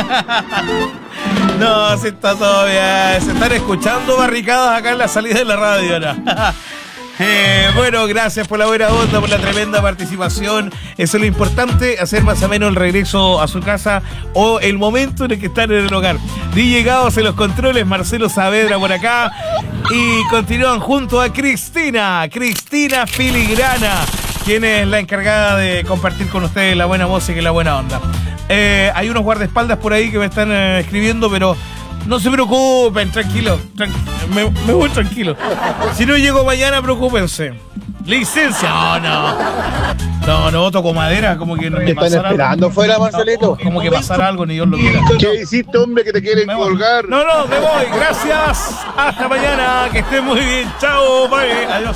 No, si está todo bien. Se están escuchando barricadas acá en la salida de la radio ahora. Bueno, gracias por la buena onda, por la tremenda participación. Eso es lo importante, hacer más o menos el regreso a su casa o el momento en el que están en el hogar. DJ Gaos en los controles, Marcelo Saavedra por acá. Y continúan junto a Cristina Filigrana, quien es la encargada de compartir con ustedes la buena música y la buena onda. Hay unos guardaespaldas por ahí que me están escribiendo, pero no se preocupen, tranquilo. Me voy tranquilo. Si no llego mañana, preocúpense. Licencia. No, toco madera, como que no me están esperando algo. Fuera, Marcelito. Como que pasara algo, ni Dios lo quiera. ¿Qué hiciste, hombre, que te quieren colgar? No, me voy. Gracias. Hasta mañana. Que estén muy bien. Chao, bye. Adiós.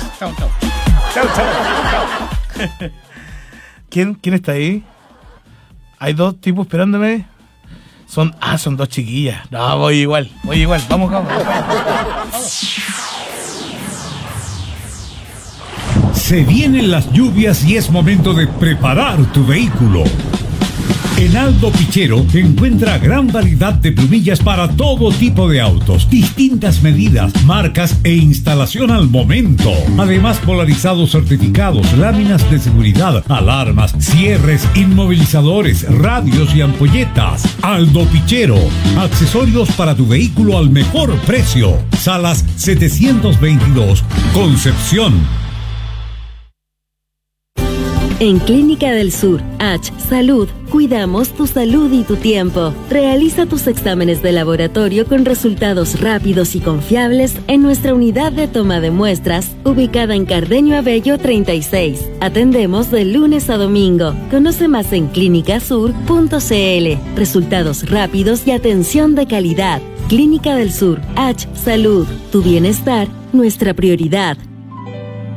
Chao. ¿Quién está ahí? Hay dos tipos esperándome. Son dos chiquillas. No, voy igual. Vamos. Se vienen las lluvias y es momento de preparar tu vehículo. En Aldo Pichero encuentra gran variedad de plumillas para todo tipo de autos, distintas medidas, marcas e instalación al momento. Además, polarizados certificados, láminas de seguridad, alarmas, cierres, inmovilizadores, radios y ampolletas. Aldo Pichero, accesorios para tu vehículo al mejor precio. Salas 722, Concepción. En Clínica del Sur, H Salud, cuidamos tu salud y tu tiempo. Realiza tus exámenes de laboratorio con resultados rápidos y confiables en nuestra unidad de toma de muestras, ubicada en Cardenio Abello 36. Atendemos de lunes a domingo. Conoce más en clinicasur.cl. Resultados rápidos y atención de calidad. Clínica del Sur, H Salud, tu bienestar, nuestra prioridad.